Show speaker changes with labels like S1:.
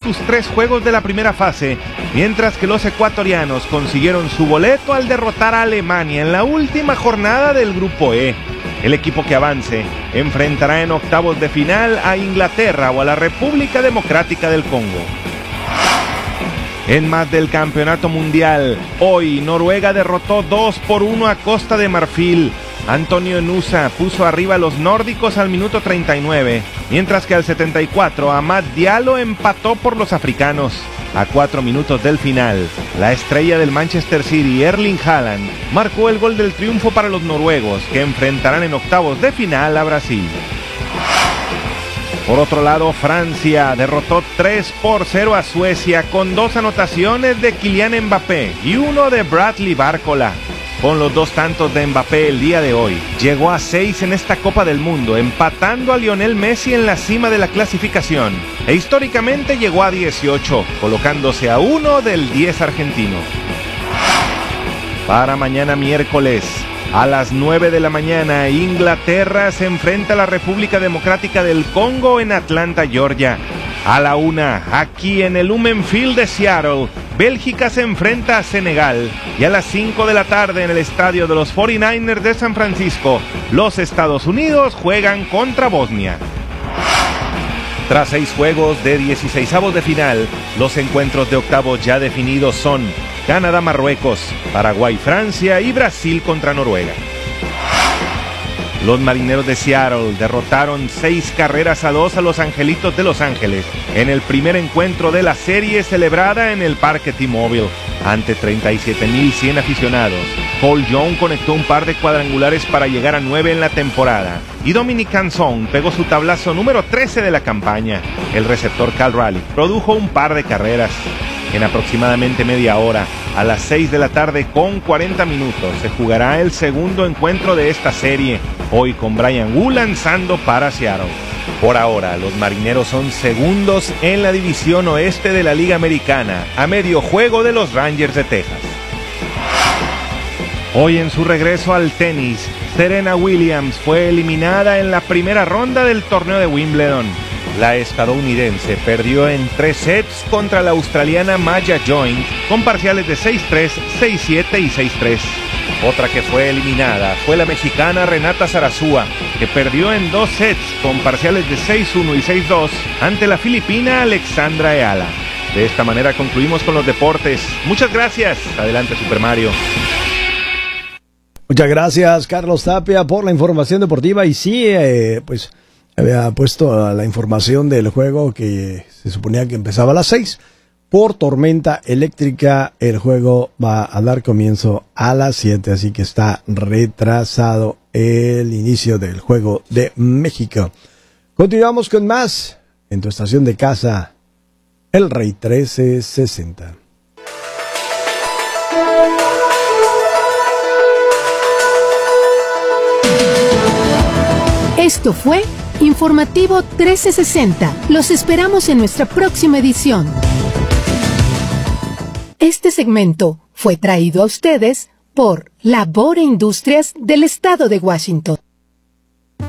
S1: sus 3 juegos de la primera fase, mientras que los ecuatorianos consiguieron su boleto al derrotar a Alemania en la última jornada del Grupo E. El equipo que avance enfrentará en octavos de final a Inglaterra o a la República Democrática del Congo. En más del campeonato mundial, hoy Noruega derrotó 2-1 a Costa de Marfil. Antonio Nusa puso arriba a los nórdicos al minuto 39, mientras que al 74 Amad Diallo empató por los africanos. A 4 minutos del final, la estrella del Manchester City, Erling Haaland, marcó el gol del triunfo para los noruegos, que enfrentarán en octavos de final a Brasil. Por otro lado, Francia derrotó 3-0 a Suecia con 2 anotaciones de Kylian Mbappé y 1 de Bradley Barcola. Con los 2 tantos de Mbappé el día de hoy, llegó a 6 en esta Copa del Mundo, empatando a Lionel Messi en la cima de la clasificación, e históricamente llegó a 18, colocándose a 1 del 10 argentino. Para mañana miércoles, a las 9 de la mañana, Inglaterra se enfrenta a la República Democrática del Congo en Atlanta, Georgia. A la 1, aquí en el Lumen Field de Seattle, Bélgica se enfrenta a Senegal. Y a las 5 de la tarde en el estadio de los 49ers de San Francisco, los Estados Unidos juegan contra Bosnia. Tras 6 juegos de 16avos de final, los encuentros de octavos ya definidos son Canadá-Marruecos, Paraguay-Francia y Brasil contra Noruega. Los Marineros de Seattle derrotaron 6-2 a los Angelitos de Los Ángeles en el primer encuentro de la serie celebrada en el Parque T-Mobile ante 37,100 aficionados. Cole Young conectó un par de cuadrangulares para llegar a 9 en la temporada y Dominic Canzón pegó su tablazo número 13 de la campaña. El receptor Cal Raleigh produjo un par de carreras. En aproximadamente media hora, a las 6 de la tarde con 40 minutos, se jugará el segundo encuentro de esta serie, hoy con Brian Wu lanzando para Seattle. Por ahora, los Marineros son segundos en la división oeste de la Liga Americana, a medio juego de los Rangers de Texas. Hoy en su regreso al tenis, Serena Williams fue eliminada en la primera ronda del torneo de Wimbledon. La estadounidense perdió en 3 sets contra la australiana Maya Joint con parciales de 6-3, 6-7 y 6-3. Otra que fue eliminada fue la mexicana Renata Zarazúa, que perdió en 2 sets con parciales de 6-1 y 6-2 ante la filipina Alexandra Eala. De esta manera concluimos con los deportes. Muchas gracias. Adelante, Super Mario.
S2: Muchas gracias, Carlos Tapia, por la información deportiva. Y sí, pues había puesto la información del juego que se suponía que empezaba a las 6. Por tormenta eléctrica, el juego va a dar comienzo a las 7, así que está retrasado el inicio del Juego de México. Continuamos con más en tu estación de casa, El Rey 1360.
S3: Esto fue Informativo 1360. Los esperamos en nuestra próxima edición. Este segmento fue traído a ustedes por Labor e Industrias del Estado de Washington.